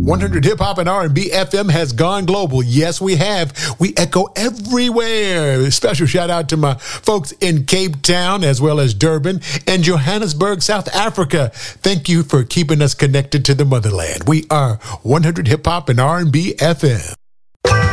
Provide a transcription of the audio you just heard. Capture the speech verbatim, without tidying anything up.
one hundred Hip Hop and R and B F M has gone global. Yes, we have. We echo everywhere. Special shout out to my folks in Cape Town as well as Durban and Johannesburg, South Africa. Thank you for keeping us connected to the motherland. We are one hundred Hip Hop and R and B F M.